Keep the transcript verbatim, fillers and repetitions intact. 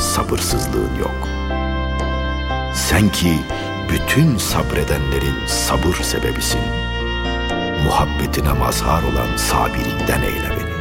sabırsızlığın yok. Sen ki bütün sabredenlerin sabır sebebisin. Muhabbetine mazhar olan sabirinden eyle beni.